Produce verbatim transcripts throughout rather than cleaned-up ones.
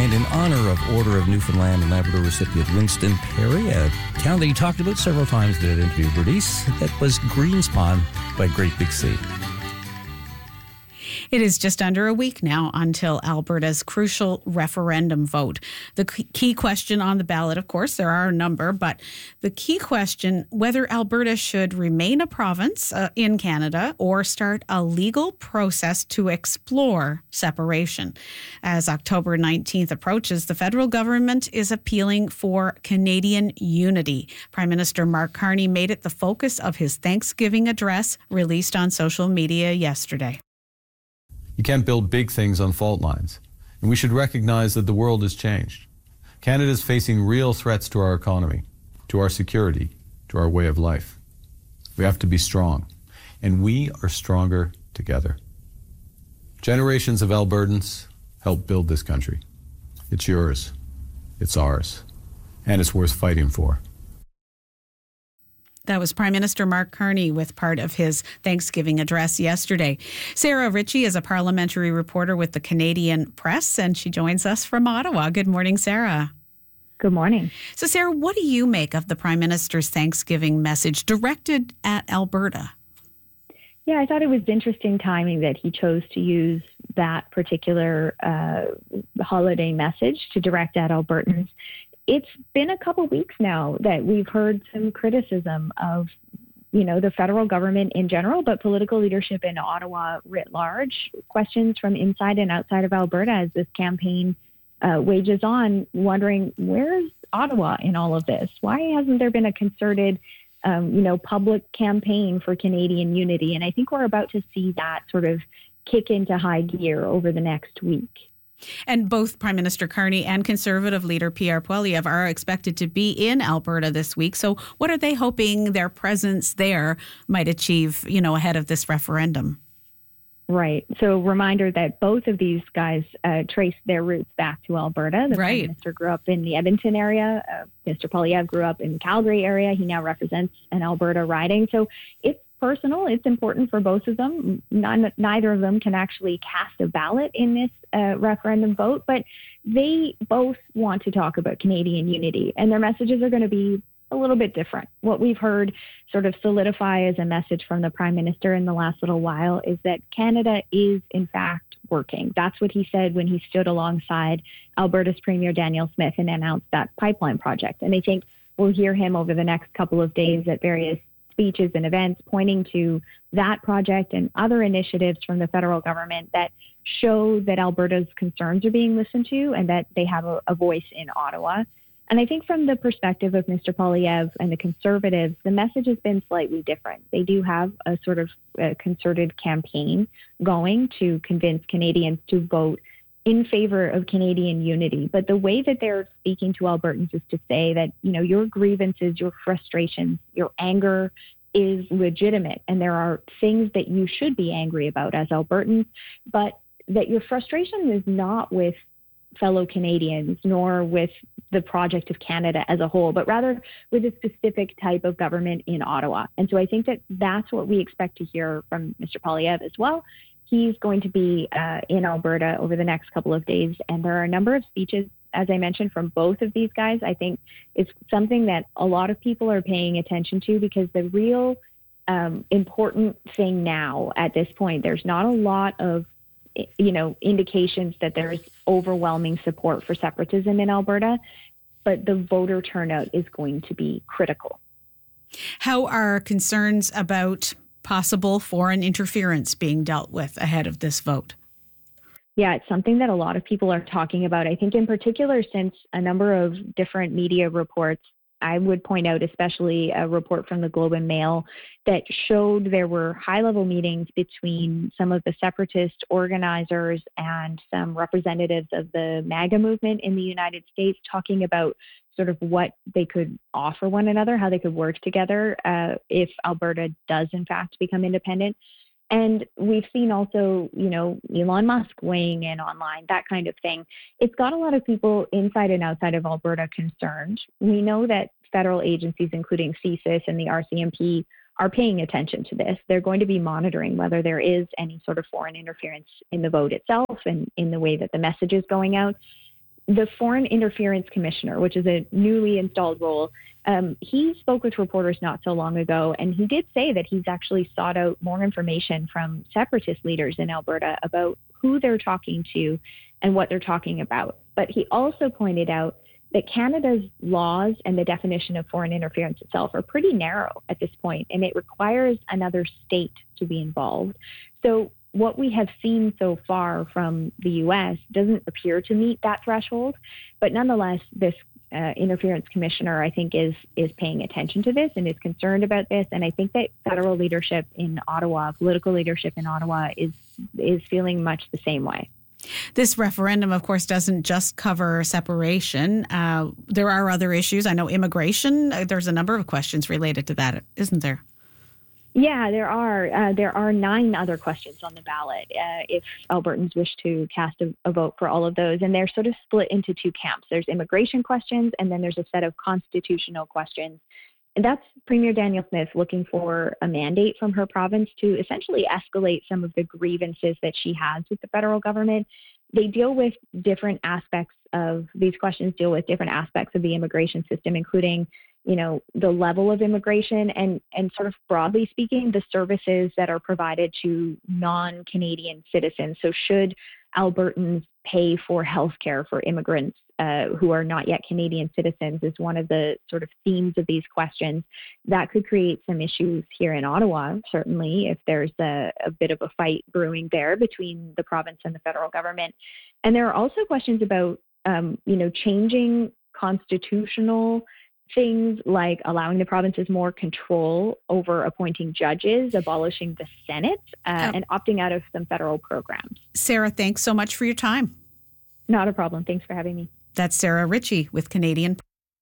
And in honor of Order of Newfoundland and Labrador recipient Winston Perry, a town that he talked about several times in that interview, Bernice, that was Greenspawn by Great Big Sea. It is just under a week now until Alberta's crucial referendum vote. The key question on the ballot, of course, there are a number, but the key question, whether Alberta should remain a province uh, in Canada or start a legal process to explore separation. As October nineteenth approaches, the federal government is appealing for Canadian unity. Prime Minister Mark Carney made it the focus of his Thanksgiving address released on social media yesterday. You can't build big things on fault lines. And we should recognize that the world has changed. Canada is facing real threats to our economy, to our security, to our way of life. We have to be strong. And we are stronger together. Generations of Albertans helped build this country. It's yours. It's ours. And it's worth fighting for. That was Prime Minister Mark Carney with part of his Thanksgiving address yesterday. Sarah Ritchie is a parliamentary reporter with the Canadian Press, and she joins us from Ottawa. Good morning, Sarah. Good morning. So, Sarah, what do you make of the Prime Minister's Thanksgiving message directed at Alberta? Yeah, I thought it was interesting timing that he chose to use that particular uh, holiday message to direct at Albertans. It's been a couple weeks now that we've heard some criticism of, you know, the federal government in general, but political leadership in Ottawa writ large. Questions from inside and outside of Alberta as this campaign uh, wages on, wondering, where's Ottawa in all of this? Why hasn't there been a concerted, um, you know, public campaign for Canadian unity? And I think we're about to see that sort of kick into high gear over the next week. And both Prime Minister Carney and Conservative leader Pierre Poilievre are expected to be in Alberta this week. So what are they hoping their presence there might achieve, you know, ahead of this referendum? Right. So reminder that both of these guys uh, trace their roots back to Alberta. The right. Prime Minister grew up in the Edmonton area. Uh, Mister Poilievre grew up in the Calgary area. He now represents an Alberta riding. So it's personal. It's important for both of them. None, neither of them can actually cast a ballot in this uh, referendum vote, but they both want to talk about Canadian unity, and their messages are going to be a little bit different. What we've heard sort of solidify as a message from the Prime Minister in the last little while is that Canada is, in fact, working. That's what he said when he stood alongside Alberta's Premier Danielle Smith and announced that pipeline project. And I think we'll hear him over the next couple of days at various speeches and events pointing to that project and other initiatives from the federal government that show that Alberta's concerns are being listened to and that they have a, a voice in Ottawa. And I think from the perspective of Mister Poilievre and the Conservatives, the message has been slightly different. They do have a sort of a concerted campaign going to convince Canadians to vote in favor of Canadian unity. But the way that they're speaking to Albertans is to say that, you know, your grievances, your frustrations, your anger is legitimate. And there are things that you should be angry about as Albertans, but that your frustration is not with fellow Canadians, nor with the project of Canada as a whole, but rather with a specific type of government in Ottawa. And so I think that that's what we expect to hear from Mister Poilievre as well. He's going to be uh, in Alberta over the next couple of days, and there are a number of speeches, as I mentioned, from both of these guys. I think it's something that a lot of people are paying attention to, because the real um, important thing now at this point, there's not a lot of, you know, indications that there's overwhelming support for separatism in Alberta, but the voter turnout is going to be critical. How are concerns about possible foreign interference being dealt with ahead of this vote? Yeah, it's something that a lot of people are talking about. I think in particular, since a number of different media reports, I would point out especially a report from the Globe and Mail that showed there were high-level meetings between some of the separatist organizers and some representatives of the MAGA movement in the United States, talking about sort of what they could offer one another, how they could work together uh, if Alberta does in fact become independent. And we've seen also, you know, Elon Musk weighing in online, that kind of thing. It's got a lot of people inside and outside of Alberta concerned. We know that federal agencies, including C S I S and the R C M P, are paying attention to this. They're going to be monitoring whether there is any sort of foreign interference in the vote itself and in the way that the message is going out. the Foreign Interference Commissioner, which is a newly installed role, um, he spoke with reporters not so long ago, and he did say that he's actually sought out more information from separatist leaders in Alberta about who they're talking to and what they're talking about. But he also pointed out that Canada's laws and the definition of foreign interference itself are pretty narrow at this point, and it requires another state to be involved. So what we have seen so far from the U S doesn't appear to meet that threshold, but nonetheless, this uh, interference commissioner, I think, is is paying attention to this and is concerned about this. And I think that federal leadership in Ottawa, political leadership in Ottawa, is is feeling much the same way. This referendum, of course, doesn't just cover separation. Uh, there are other issues. I know immigration. Uh, there's a number of questions related to that, isn't there? Yeah, there are. Uh, there are nine other questions on the ballot uh, if Albertans wish to cast a, a vote for all of those. And they're sort of split into two camps. There's immigration questions, and then there's a set of constitutional questions. And that's Premier Danielle Smith looking for a mandate from her province to essentially escalate some of the grievances that she has with the federal government. They deal with different aspects of these questions, deal with different aspects of the immigration system, including, you know, the level of immigration and, and sort of broadly speaking, the services that are provided to non-Canadian citizens. So should Albertans pay for healthcare for immigrants uh, who are not yet Canadian citizens is one of the sort of themes of these questions. That could create some issues here in Ottawa, certainly, if there's a, a bit of a fight brewing there between the province and the federal government. And there are also questions about, um, you know, changing constitutional things like allowing the provinces more control over appointing judges, abolishing the Senate, uh, oh. and opting out of some federal programs. Sarah, thanks so much for your time. Not a problem. Thanks for having me. That's Sarah Ritchie with Canadian.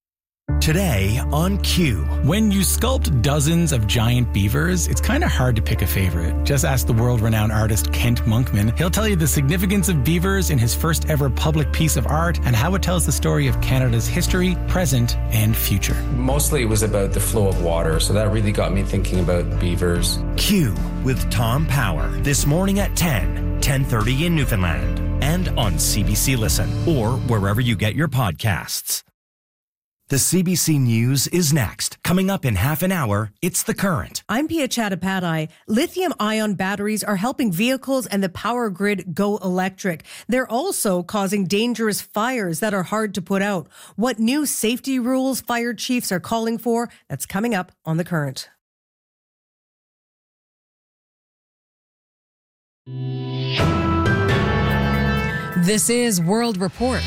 Today on Q. When you sculpt dozens of giant beavers, it's kind of hard to pick a favorite. Just ask the world-renowned artist Kent Monkman. He'll tell you the significance of beavers in his first ever public piece of art and how it tells the story of Canada's history, present, and future. Mostly it was about the flow of water, so that really got me thinking about beavers. Q with Tom Power this morning at ten, ten thirty in Newfoundland and on C B C Listen or wherever you get your podcasts. The C B C News is next. Coming up in half an hour, it's The Current. I'm Pia Chattopadhyay. Lithium-ion batteries are helping vehicles and the power grid go electric. They're also causing dangerous fires that are hard to put out. What new safety rules fire chiefs are calling for, that's coming up on The Current. This is World Report.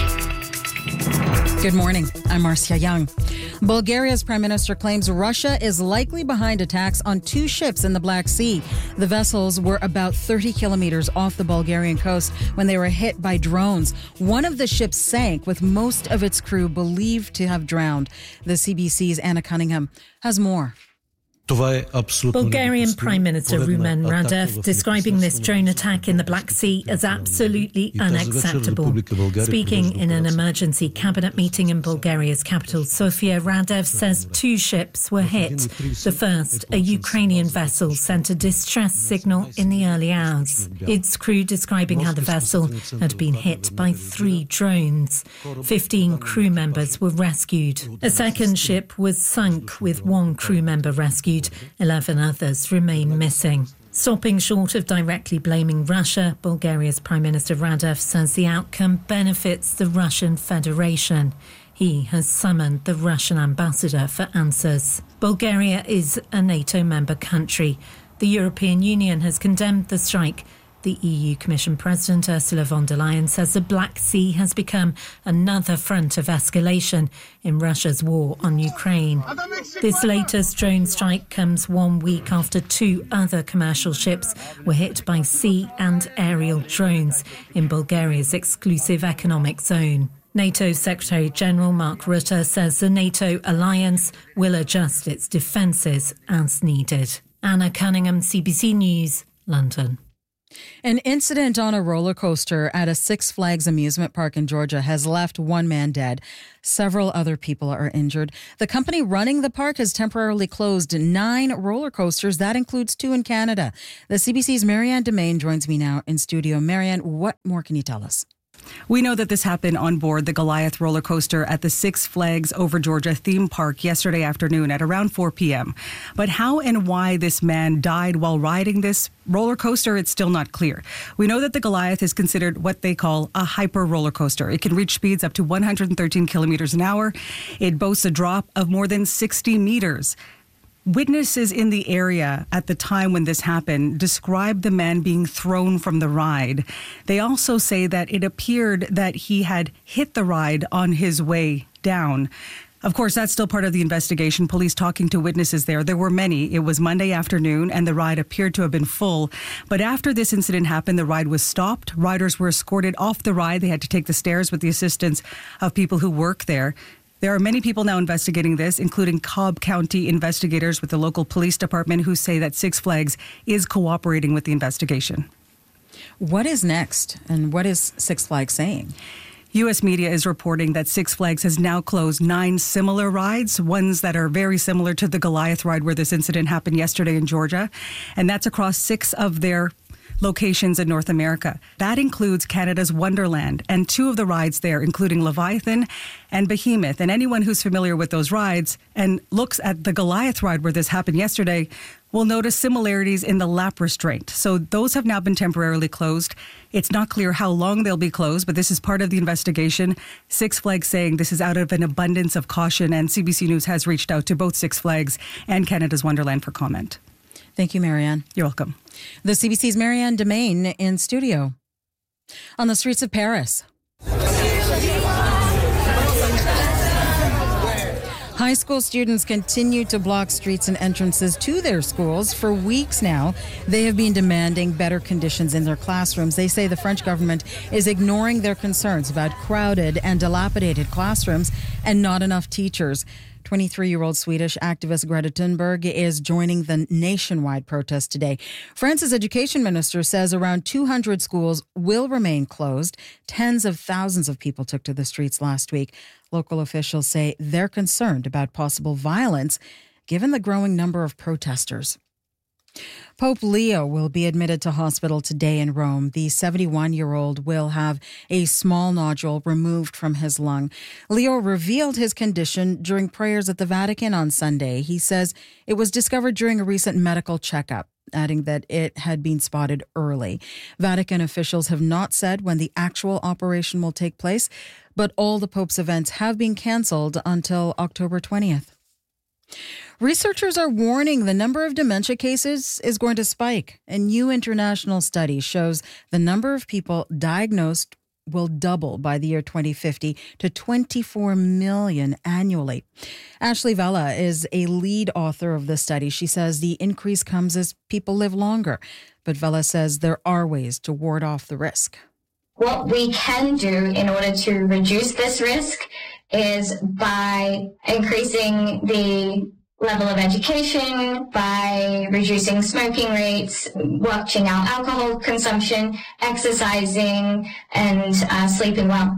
Good morning. I'm Marcia Young. Bulgaria's prime minister claims Russia is likely behind attacks on two ships in the Black Sea. The vessels were about thirty kilometers off the Bulgarian coast when they were hit by drones. One of the ships sank with most of its crew believed to have drowned. The C B C's Anna Cunningham has more. Bulgarian Prime Minister Rumen Radev describing this drone attack in the Black Sea as absolutely unacceptable. Speaking in an emergency cabinet meeting in Bulgaria's capital, Sofia, Radev says two ships were hit. The first, a Ukrainian vessel, sent a distress signal in the early hours. Its crew describing how the vessel had been hit by three drones. Fifteen crew members were rescued. A second ship was sunk with one crew member rescued. Eleven others remain missing. Stopping short of directly blaming Russia, Bulgaria's Prime Minister Radev says the outcome benefits the Russian Federation. He has summoned the Russian ambassador for answers. Bulgaria is a NATO member country. The European Union has condemned the strike. The E U Commission President Ursula von der Leyen says the Black Sea has become another front of escalation in Russia's war on Ukraine. This latest drone strike comes one week after two other commercial ships were hit by sea and aerial drones in Bulgaria's exclusive economic zone. NATO Secretary General Mark Rutte says the NATO alliance will adjust its defences as needed. Anna Cunningham, C B C News, London. An incident on a roller coaster at a Six Flags amusement park in Georgia has left one man dead. Several other people are injured. The company running the park has temporarily closed nine roller coasters. That includes two in Canada. The C B C's Marianne Demain joins me now in studio. Marianne, what more can you tell us? We know that this happened on board the Goliath roller coaster at the Six Flags Over Georgia theme park yesterday afternoon at around four p.m. But how and why this man died while riding this roller coaster, it's still not clear. We know that the Goliath is considered what they call a hyper roller coaster. It can reach speeds up to one hundred thirteen kilometers an hour. It boasts a drop of more than sixty meters. Witnesses in the area at the time when this happened described the man being thrown from the ride. They also say that it appeared that he had hit the ride on his way down. Of course, that's still part of the investigation. Police talking to witnesses there. There were many. It was Monday afternoon and the ride appeared to have been full. But after this incident happened, the ride was stopped. Riders were escorted off the ride. They had to take the stairs with the assistance of people who work there. There are many people now investigating this, including Cobb County investigators with the local police department who say that Six Flags is cooperating with the investigation. What is next, and what is Six Flags saying? U S media is reporting that Six Flags has now closed nine similar rides, ones that are very similar to the Goliath ride where this incident happened yesterday in Georgia. And that's across six of their locations in North America. That includes Canada's Wonderland and two of the rides there, including Leviathan and Behemoth. And anyone who's familiar with those rides and looks at the Goliath ride where this happened yesterday will notice similarities in the lap restraint. So those have now been temporarily closed. It's not clear how long they'll be closed, but this is part of the investigation. Six Flags saying this is out of an abundance of caution, and C B C News has reached out to both Six Flags and Canada's Wonderland for comment. Thank you, Marianne. You're welcome. The C B C's Marianne Domain in studio. On the streets of Paris. High school students continue to block streets and entrances to their schools. For weeks now, they have been demanding better conditions in their classrooms. They say the French government is ignoring their concerns about crowded and dilapidated classrooms and not enough teachers. twenty-three-year-old Swedish activist Greta Thunberg is joining the nationwide protest today. France's education minister says around two hundred schools will remain closed. Tens of thousands of people took to the streets last week. Local officials say they're concerned about possible violence given the growing number of protesters. Pope Leo will be admitted to hospital today in Rome. The seventy-one-year-old will have a small nodule removed from his lung. Leo revealed his condition during prayers at the Vatican on Sunday. He says it was discovered during a recent medical checkup, adding that it had been spotted early. Vatican officials have not said when the actual operation will take place, but all the Pope's events have been cancelled until October twentieth. Researchers are warning the number of dementia cases is going to spike. A new international study shows the number of people diagnosed will double by the year twenty fifty to twenty-four million annually. Ashley Vella is a lead author of the study. She says the increase comes as people live longer. But Vella says there are ways to ward off the risk. What we can do in order to reduce this risk is by increasing the level of education, by reducing smoking rates, watching out alcohol consumption, exercising, and uh, sleeping well.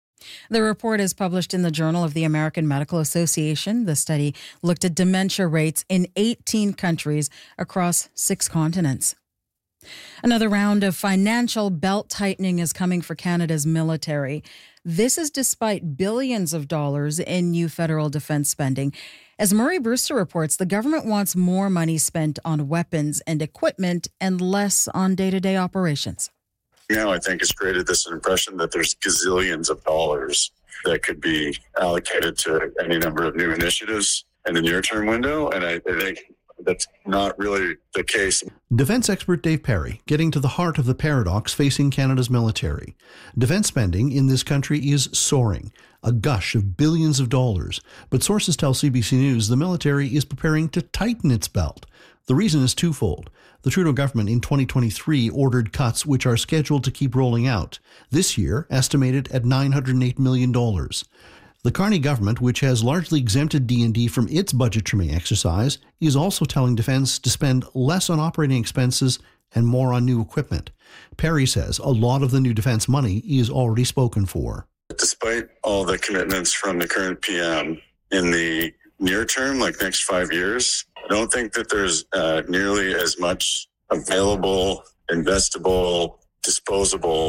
The report is published in the Journal of the American Medical Association. The study looked at dementia rates in eighteen countries across six continents. Another round of financial belt tightening is coming for Canada's military. This is despite billions of dollars in new federal defense spending. As Murray Brewster reports, the government wants more money spent on weapons and equipment and less on day-to-day operations. Now, I think it's created this impression that there's gazillions of dollars that could be allocated to any number of new initiatives in the near-term window, and I, I think that's not really the case. Defense expert Dave Perry getting to the heart of the paradox facing Canada's military. Defense spending in this country is soaring, a gush of billions of dollars. But sources tell C B C News the military is preparing to tighten its belt. The reason is twofold. The Trudeau government in twenty twenty-three ordered cuts which are scheduled to keep rolling out. This year, estimated at nine hundred eight million dollars. The Carney government, which has largely exempted D and D from its budget trimming exercise, is also telling Defence to spend less on operating expenses and more on new equipment. Perry says a lot of the new defence money is already spoken for. Despite all the commitments from the current P M in the near term, like next five years, I don't think that there's uh, nearly as much available, investable, disposable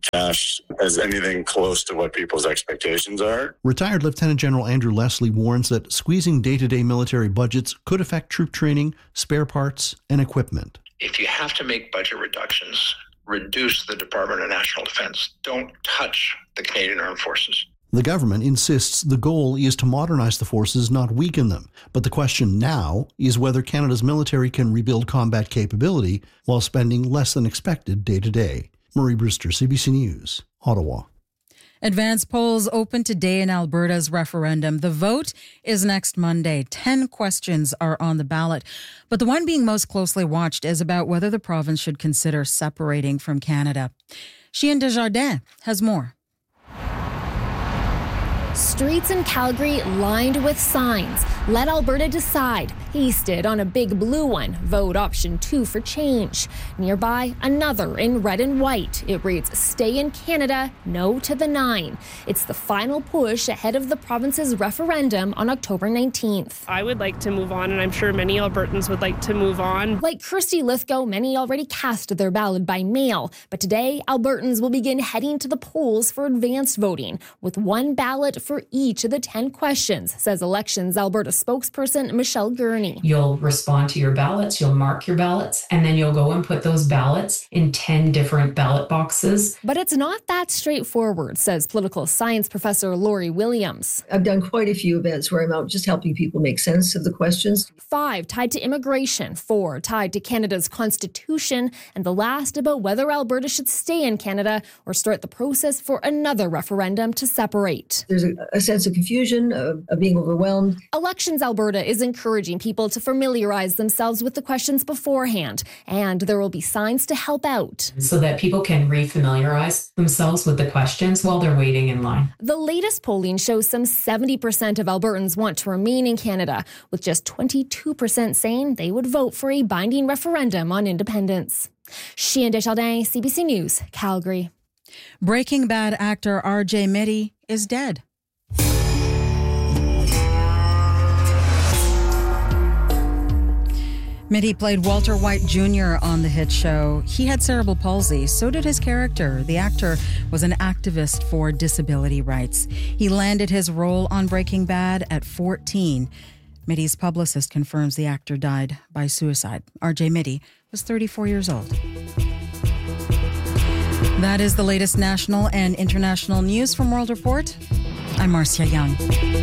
cash as anything close to what people's expectations are. Retired Lieutenant General Andrew Leslie warns that squeezing day-to-day military budgets could affect troop training, spare parts, and equipment. If you have to make budget reductions, reduce the Department of National Defense. Don't touch the Canadian Armed Forces. The government insists the goal is to modernize the forces, not weaken them. But the question now is whether Canada's military can rebuild combat capability while spending less than expected day to day. Murray Brewster, C B C News, Ottawa. Advance polls open today in Alberta's referendum. The vote is next Monday. Ten questions are on the ballot. But the one being most closely watched is about whether the province should consider separating from Canada. Chien Desjardins has more. Streets in Calgary lined with signs. Let Alberta decide. Pasted on a big blue one. Vote option two for change. Nearby, another in red and white. It reads, stay in Canada, no to the nine. It's the final push ahead of the province's referendum on October nineteenth. I would like to move on, and I'm sure many Albertans would like to move on. Like Kirsty Lithgow, many already cast their ballot by mail. But today, Albertans will begin heading to the polls for advanced voting, with one ballot for each of the ten questions, says Elections Alberta spokesperson Michelle Gurney. You'll respond to your ballots, you'll mark your ballots, and then you'll go and put those ballots in ten different ballot boxes. But it's not that straightforward, says political science professor Lori Williams. I've done quite a few events where I'm out just helping people make sense of the questions. Five tied to immigration, four tied to Canada's constitution, and the last about whether Alberta should stay in Canada or start the process for another referendum to separate. There's a, a sense of confusion, of, of being overwhelmed. Elections Alberta is encouraging people to familiarize themselves with the questions beforehand, and there will be signs to help out. So that people can refamiliarize themselves with the questions while they're waiting in line. The latest polling shows some seventy percent of Albertans want to remain in Canada, with just twenty-two percent saying they would vote for a binding referendum on independence. Chien Desjardins, C B C News, Calgary. Breaking Bad actor R J Mitte is dead. Mitte played Walter White Junior on the hit show. He had cerebral palsy. So did his character. The actor was an activist for disability rights. He landed his role on Breaking Bad at fourteen. Mitte's publicist confirms the actor died by suicide. R J Mitte was thirty-four years old. That is the latest national and international news from World Report. I'm Marcia Young.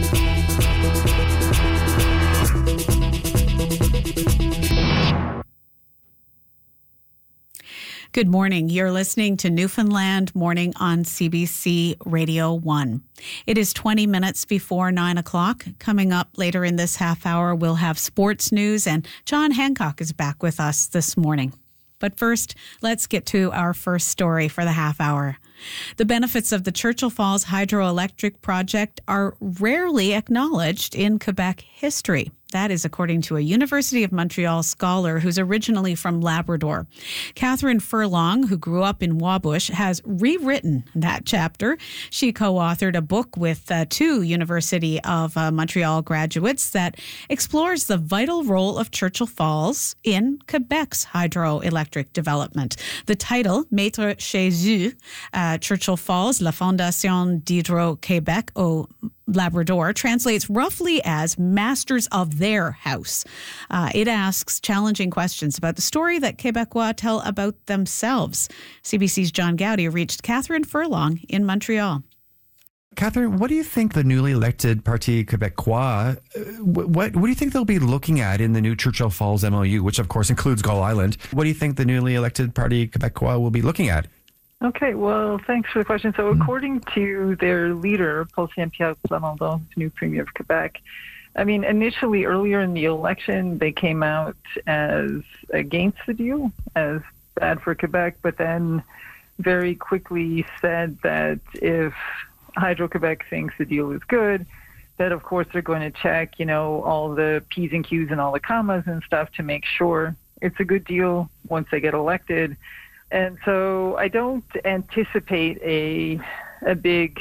Good morning. You're listening to Newfoundland Morning on C B C Radio one. It is twenty minutes before nine o'clock. Coming up later in this half hour, we'll have sports news, and John Hancock is back with us this morning. But first, let's get to our first story for the half hour. The benefits of the Churchill Falls Hydroelectric Project are rarely acknowledged in Quebec history. That is according to a University of Montreal scholar who's originally from Labrador. Catherine Furlong, who grew up in Wabush, has rewritten that chapter. She co-authored a book with uh, two University of uh, Montreal graduates that explores the vital role of Churchill Falls in Quebec's hydroelectric development. The title, Maître chez eux, uh, Churchill Falls, La Fondation d'Hydro-Québec au Labrador, translates roughly as masters of their house. Uh, it asks challenging questions about the story that Québécois tell about themselves. C B C's John Gowdy reached Catherine Furlong in Montreal. Catherine, what do you think the newly elected Parti Québécois, what, what do you think they'll be looking at in the new Churchill Falls M O U, which of course includes Gull Island? What do you think the newly elected Parti Québécois will be looking at? Okay, well, thanks for the question. So according to their leader, Paul Saint-Pierre Plamondon, new Premier of Quebec, I mean, initially, earlier in the election, they came out as against the deal, as bad for Quebec, but then very quickly said that if Hydro-Quebec thinks the deal is good, that, of course, they're going to check, you know, all the P's and Q's and all the commas and stuff to make sure it's a good deal once they get elected. And so I don't anticipate a a big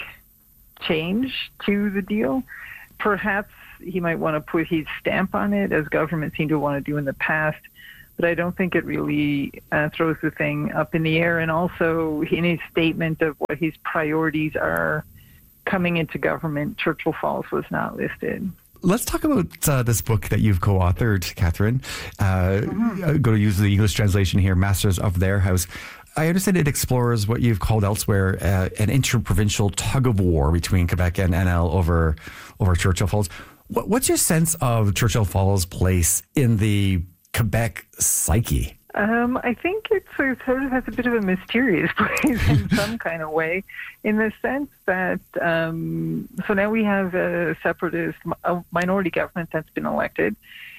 change to the deal. Perhaps he might want to put his stamp on it, as government seemed to want to do in the past. but I don't think it really uh, throws the thing up in the air. And also, in his statement of what his priorities are coming into government, Churchill Falls was not listed. Let's talk about uh, this book that you've co-authored, Catherine. Uh, mm-hmm. I'm going to use the English translation here, Masters of Their House. I understand it explores what you've called elsewhere uh, an interprovincial tug-of-war between Quebec and N L over over Churchill Falls. What, what's your sense of Churchill Falls' place in the Quebec psyche? Um, I think it's it sort of has a bit of a mysterious place in some kind of way, in the sense that um, so now we have a separatist, a minority government that's been elected,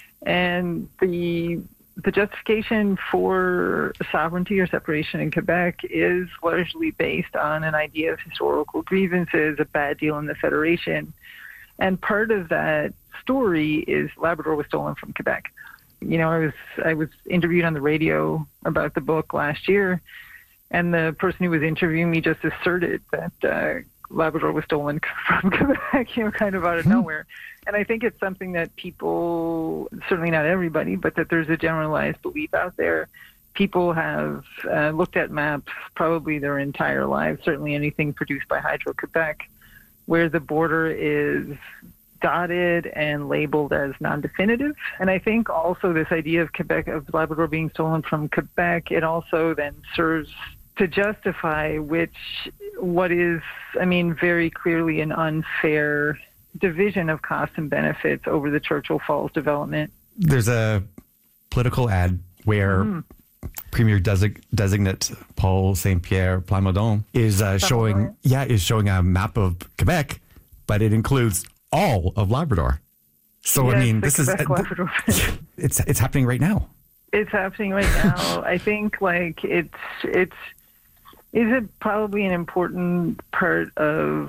and the the justification for sovereignty or separation in Quebec is largely based on an idea of historical grievances, a bad deal in the Federation, and part of that story is Labrador was stolen from Quebec. You know, I was I was interviewed on the radio about the book last year, and the person who was interviewing me just asserted that uh, Labrador was stolen from Quebec, you know, kind of out of nowhere. And I think it's something that people, certainly not everybody, but that there's a generalized belief out there. People have uh, looked at maps probably their entire lives, certainly anything produced by Hydro-Quebec, where the border is dotted and labeled as non-definitive. And I think also this idea of Quebec, of Labrador being stolen from Quebec, it also then serves to justify which, what is, I mean, very clearly an unfair division of costs and benefits over the Churchill Falls development. There's a political ad where mm. Premier Desig- designate Paul Saint-Pierre Plamondon is uh, showing, yeah, is showing a map of Quebec, but it includes all of Labrador. So yes, I mean, this Quebec, is uh, it's it's happening right now. It's happening right now. I think like it's it's is it probably an important part of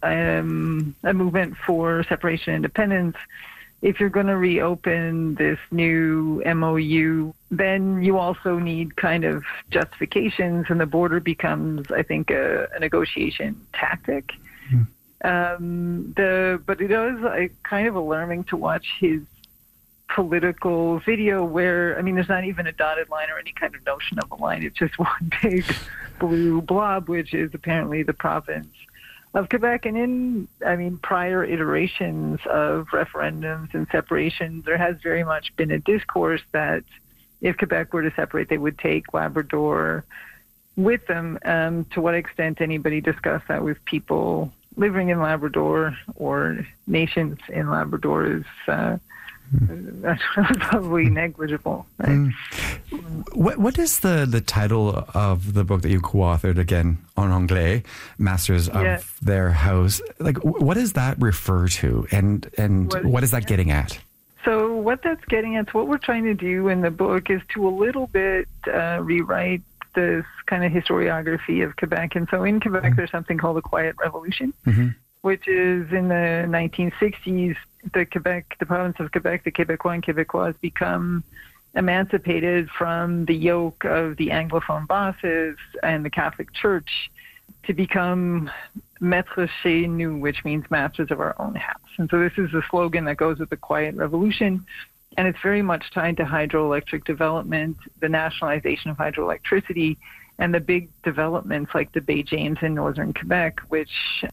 um, a movement for separation and independence. If you're going to reopen this new M O U, then you also need kind of justifications, and the border becomes, I think, a, a negotiation tactic. Mm. Um, the but it is uh, kind of alarming to watch his political video where, I mean, there's not even a dotted line or any kind of notion of a line. It's just one big blue blob, which is apparently the province of Quebec. And in, I mean, prior iterations of referendums and separations, there has very much been a discourse that if Quebec were to separate, they would take Labrador with them. Um, to what extent anybody discussed that with people living in Labrador or nations in Labrador is uh, that's probably negligible. Right? Mm. What What is the, the title of the book that you co-authored, again, en anglais, Masters of yeah. Their House? Like, what does that refer to, and and what, what is that getting at? So what that's getting at, what we're trying to do in the book is to a little bit uh, rewrite this kind of historiography of Quebec. And so in Quebec, mm-hmm. there's something called the Quiet Revolution, mm-hmm. which is in the nineteen sixties, the Quebec, the province of Quebec, the Québécois and Québécoises become emancipated from the yoke of the Anglophone bosses and the Catholic Church to become maîtres chez nous, which means masters of our own house. And so this is the slogan that goes with the Quiet Revolution. And it's very much tied to hydroelectric development, the nationalization of hydroelectricity, and the big developments like the Bay James in northern Quebec, which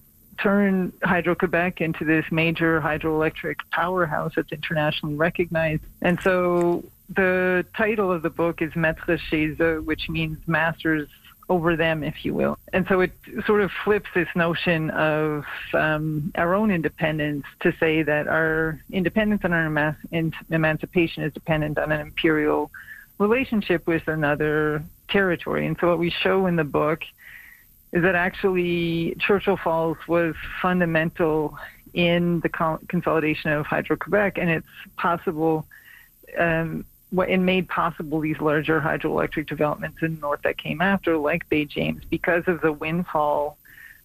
turn Hydro-Quebec into this major hydroelectric powerhouse that's internationally recognized. And so the title of the book is Maîtres chez eux, which means masters over them, if you will. And so it sort of flips this notion of um, our own independence to say that our independence and our emas- emancipation is dependent on an imperial relationship with another territory. And so what we show in the book is that actually Churchill Falls was fundamental in the consolidation of Hydro-Quebec, and it's possible, um, it made possible these larger hydroelectric developments in the north that came after, like Bay James, because of the windfall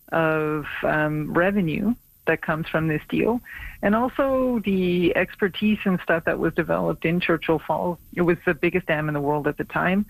of um, revenue that comes from this deal, and also the expertise and stuff that was developed in Churchill Falls. It was the biggest dam in the world at the time,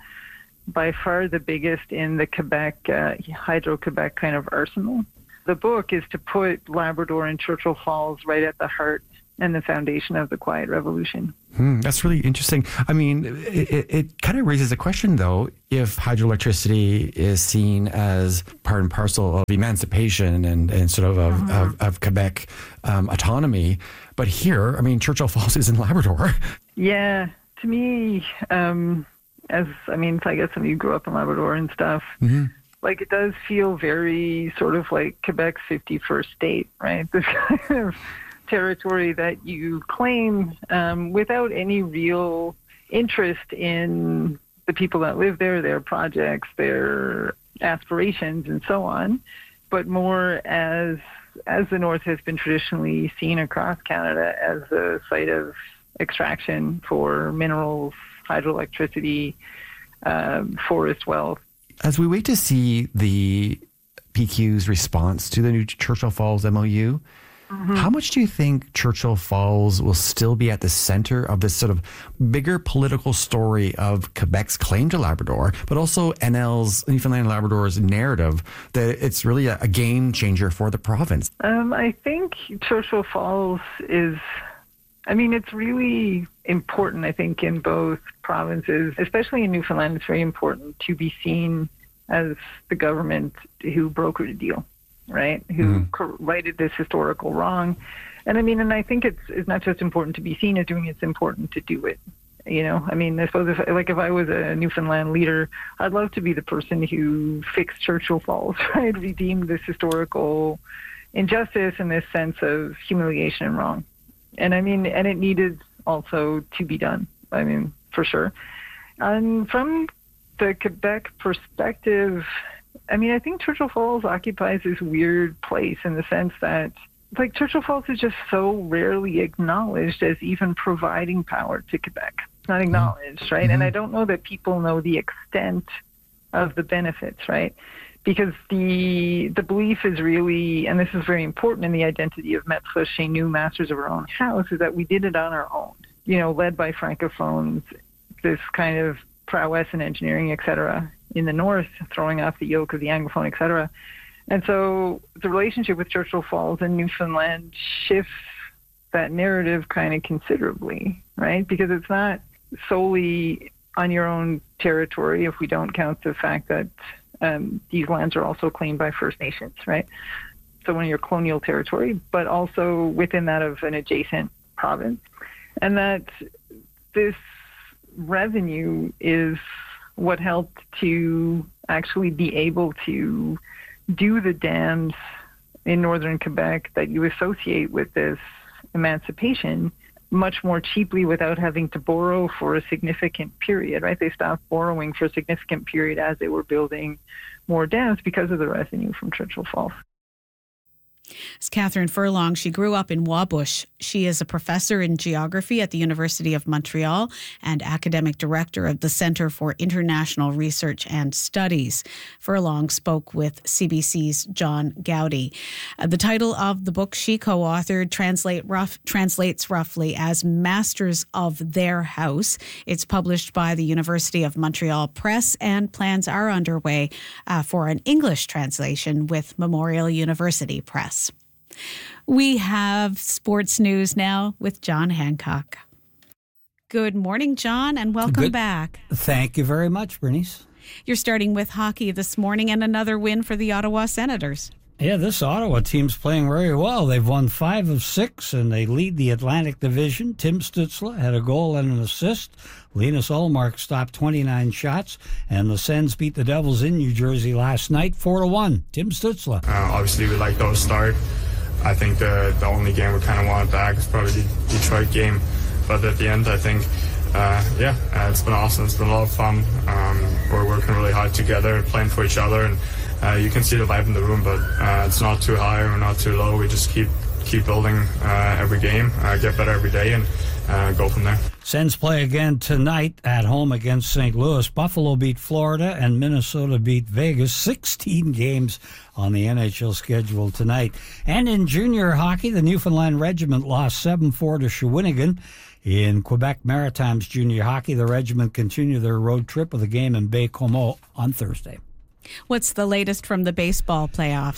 by far the biggest in the Quebec, uh, Hydro-Quebec kind of arsenal. The book is to put Labrador and Churchill Falls right at the heart and the foundation of the Quiet Revolution. Hmm, that's really interesting. I mean, it, it, it kind of raises a question, though, if hydroelectricity is seen as part and parcel of emancipation and, and sort of of, mm-hmm. of, of Quebec um, autonomy. But here, I mean, Churchill Falls is in Labrador. Yeah, to me, um, as I mean, I guess some of you grew up in Labrador and stuff, mm-hmm. like it does feel very sort of like Quebec's fifty-first state, right? This kind of territory that you claim um, without any real interest in the people that live there, their projects, their aspirations, and so on, but more as as the North has been traditionally seen across Canada as a site of extraction for minerals, hydroelectricity, um, forest wealth. As we wait to see the P Q's response to the new Churchill Falls M O U, mm-hmm. how much do you think Churchill Falls will still be at the center of this sort of bigger political story of Quebec's claim to Labrador, but also N L's, Newfoundland and Labrador's narrative that it's really a, a game changer for the province? Um, I think Churchill Falls is, I mean, it's really important, I think, in both provinces, especially in Newfoundland. It's very important to be seen as the government who brokered a deal, right? Who mm. righted this historical wrong. And I mean, and I think it's it's not just important to be seen as doing it, it's important to do it. You know, I mean, I suppose if, like if I was a Newfoundland leader, I'd love to be the person who fixed Churchill Falls, right? Redeemed this historical injustice and this sense of humiliation and wrong. And I mean, and it needed also to be done, I mean, for sure. And from the Quebec perspective, I mean, I think Churchill Falls occupies this weird place in the sense that, like, Churchill Falls is just so rarely acknowledged as even providing power to Quebec. It's not acknowledged, right? Mm-hmm. And I don't know that people know the extent of the benefits, right? Because the the belief is really, and this is very important in the identity of Maîtres chez nous, masters of our own house, is that we did it on our own, you know, led by Francophones, this kind of prowess in engineering, et cetera, in the North, throwing off the yoke of the Anglophone, et cetera. And so the relationship with Churchill Falls and Newfoundland shifts that narrative kind of considerably, right? Because it's not solely on your own territory if we don't count the fact that um, these lands are also claimed by First Nations, right? So in your colonial territory, but also within that of an adjacent province. And that this revenue is what helped to actually be able to do the dams in northern Quebec that you associate with this emancipation much more cheaply without having to borrow for a significant period, right? They stopped borrowing for a significant period as they were building more dams because of the revenue from Churchill Falls. It's Catherine Furlong. She grew up in Wabush. She is a professor in geography at the University of Montreal and academic director of the Centre for International Research and Studies. Furlong spoke with C B C's John Gowdy. Uh, the title of the book she co-authored translate rough, translates roughly as Masters of Their House. It's published by the University of Montreal Press, and plans are underway uh, for an English translation with Memorial University Press. We have sports news now with John Hancock. Good morning, John, and welcome Good. back. Thank you very much, Bernice. You're starting with hockey this morning and another win for the Ottawa Senators. Yeah, this Ottawa team's playing very well. They've won five of six, and they lead the Atlantic Division. Tim Stützle had a goal and an assist. Linus Ullmark stopped twenty-nine shots, and the Sens beat the Devils in New Jersey last night, four to one. Tim Stützle. Uh, obviously, we like those start. I think the the only game we kind of wanted back is probably the Detroit game. But at the end, I think, uh, yeah, uh, it's been awesome. It's been a lot of fun. Um, we're working really hard together, playing for each other, and uh, you can see the vibe in the room, but uh, it's not too high or not too low. We just keep keep building uh, every game, uh, get better every day, and uh, go from there. Sens play again tonight at home against Saint Louis. Buffalo beat Florida and Minnesota beat Vegas. sixteen games on the N H L schedule tonight. And in junior hockey, the Newfoundland Regiment lost seven four to Shawinigan. In Quebec Maritimes junior hockey, the Regiment continue their road trip with a game in Baie-Comeau on Thursday. What's the latest from the baseball playoffs?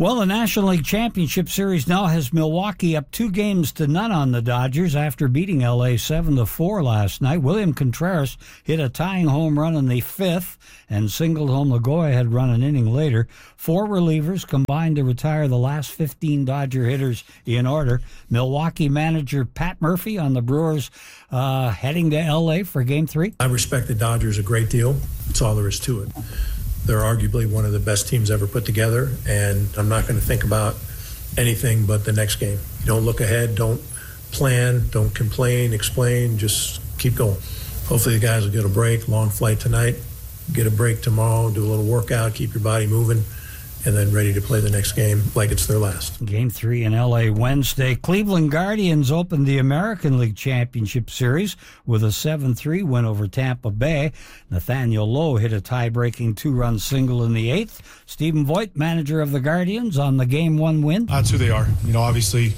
Well, the National League Championship Series now has Milwaukee up two games to none on the Dodgers after beating L A seven to four last night. William Contreras hit a tying home run in the fifth and singled home the go-ahead run an inning later. Four relievers combined to retire the last fifteen Dodger hitters in order. Milwaukee manager Pat Murphy on the Brewers uh, heading to L A for Game three. I respect the Dodgers a great deal. That's all there is to it. They're arguably one of the best teams ever put together, and I'm not going to think about anything but the next game. You don't look ahead, don't plan, don't complain, explain, just keep going. Hopefully the guys will get a break, long flight tonight, get a break tomorrow, do a little workout, keep your body moving, and then ready to play the next game like it's their last. Game three in L A Wednesday. Cleveland Guardians opened the American League Championship Series with a seven three win over Tampa Bay. Nathaniel Lowe hit a tie-breaking two-run single in the eighth. Stephen Voigt, manager of the Guardians, on the game one win. That's who they are. You know, obviously,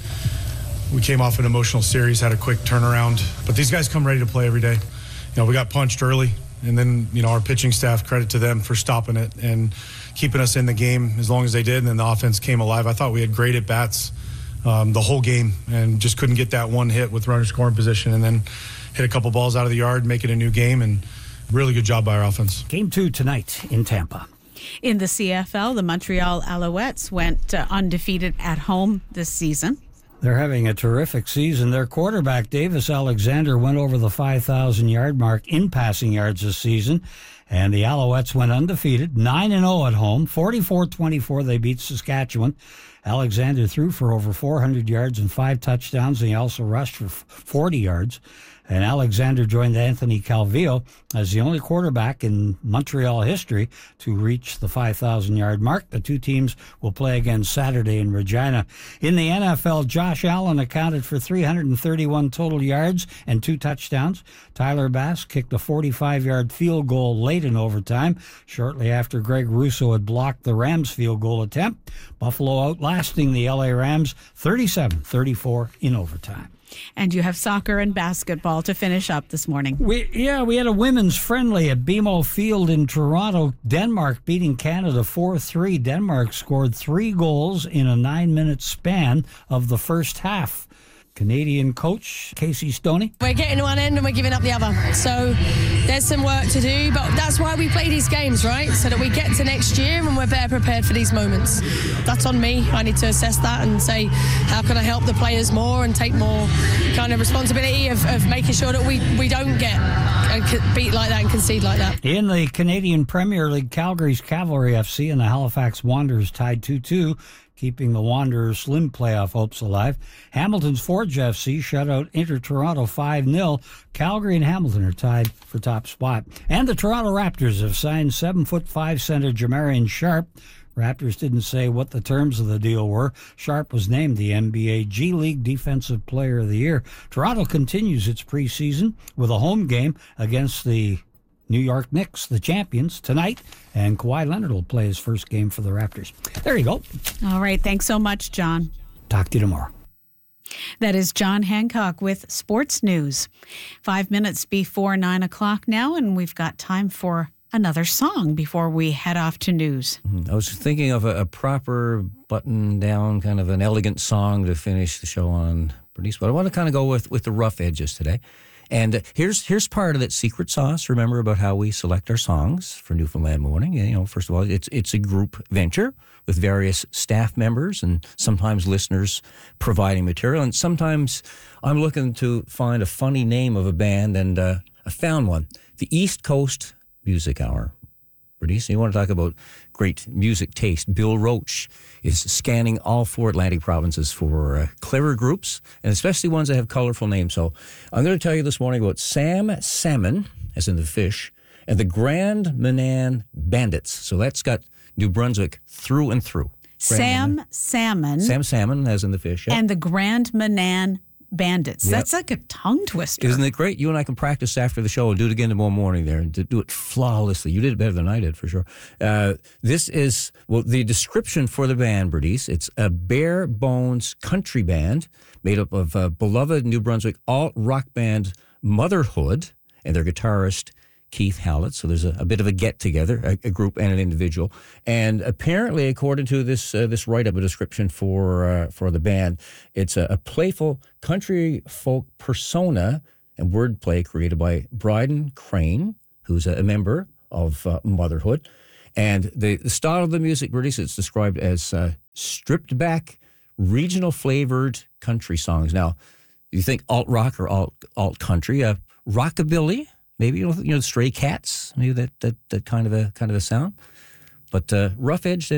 we came off an emotional series, had a quick turnaround, but these guys come ready to play every day. You know, we got punched early, and then, you know, our pitching staff, credit to them for stopping it and keeping us in the game as long as they did, and then the offense came alive. I thought we had great at-bats um, the whole game and just couldn't get that one hit with runner scoring position, and then hit a couple balls out of the yard, make it a new game, and really good job by our offense. Game two tonight in Tampa. In the C F L, the Montreal Alouettes went uh, undefeated at home this season. They're having a terrific season. Their quarterback, Davis Alexander, went over the five thousand yard mark in passing yards this season. And the Alouettes went undefeated, nine and oh at home, forty-four twenty-four. They beat Saskatchewan. Alexander threw for over four hundred yards and five touchdowns, and he also rushed for forty yards. And Alexander joined Anthony Calvillo as the only quarterback in Montreal history to reach the five thousand yard mark. The two teams will play again Saturday in Regina. In the N F L, Josh Allen accounted for three hundred thirty-one total yards and two touchdowns. Tyler Bass kicked a forty-five yard field goal late in overtime, shortly after Greg Russo had blocked the Rams' field goal attempt. Buffalo outlasting the L A Rams thirty-seven thirty-four in overtime. And you have soccer and basketball to finish up this morning. We yeah, we had a women's friendly at B M O Field in Toronto. Denmark beating Canada four three. Denmark scored three goals in a nine-minute span of the first half. Canadian coach Casey Stoney. We're getting one end and we're giving up the other. So there's some work to do, but that's why we play these games, right? So that we get to next year and we're better prepared for these moments. That's on me. I need to assess that and say, how can I help the players more and take more kind of responsibility of, of making sure that we, we don't get beat like that and concede like that. In the Canadian Premier League, Calgary's Cavalry F C and the Halifax Wanderers tied two two. Keeping the Wanderers' slim playoff hopes alive. Hamilton's Forge F C shut out Inter Toronto five nil. Calgary and Hamilton are tied for top spot. And the Toronto Raptors have signed seven foot five center Jamarian Sharp. Raptors didn't say what the terms of the deal were. Sharp was named the N B A G League Defensive Player of the Year. Toronto continues its preseason with a home game against the New York Knicks, the champions, tonight, and Kawhi Leonard will play his first game for the Raptors. There you go. All right. Thanks so much, John. Talk to you tomorrow. That is John Hancock with Sports News. Five minutes before nine o'clock now, and we've got time for another song before we head off to news. I was thinking of a, a proper button-down, kind of an elegant song to finish the show on, Bernice, but I want to kind of go with, with the rough edges today. And uh, here's here's part of that secret sauce. Remember about how we select our songs for Newfoundland Morning. And, you know, first of all, it's it's a group venture with various staff members and sometimes listeners providing material. And sometimes I'm looking to find a funny name of a band, and uh, I found one: the East Coast Music Hour. Bernice, you want to talk about great music taste? Bill Roach is scanning all four Atlantic provinces for uh, clever groups, and especially ones that have colorful names. So I'm going to tell you this morning about Sam Salmon, as in the fish, and the Grand Manan Bandits. So that's got New Brunswick through and through. Grand Sam Manan. Salmon. Sam Salmon, as in the fish. Yeah. And the Grand Manan Bandits. Yep. That's like a tongue twister. Isn't it great? You and I can practice after the show and do it again tomorrow morning there and do it flawlessly. You did it better than I did, for sure. Uh, this is, well, the description for the band, Bernice. It's a bare bones country band made up of uh, beloved New Brunswick alt-rock band Motherhood and their guitarist, Keith Hallett. So there's a, a bit of a get-together, a, a group and an individual. And apparently, according to this uh, this write-up, a description for uh, for the band, it's a, a playful country folk persona and wordplay created by Bryden Crane, who's a, a member of uh, Motherhood. And the, the style of the music release, it's described as uh, stripped-back, regional-flavored country songs. Now, you think alt-rock or alt, alt-country, uh, rockabilly, maybe, you know, you know, Stray Cats, maybe that, that, that kind of a kind of a sound. But uh, Rough Edge